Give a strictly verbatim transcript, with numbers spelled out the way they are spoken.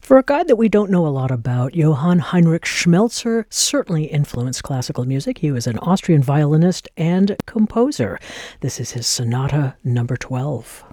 For a guy that we don't know a lot about, Johann Heinrich Schmelzer certainly influenced classical music. He was an Austrian violinist and composer. This is his Sonata number twelve.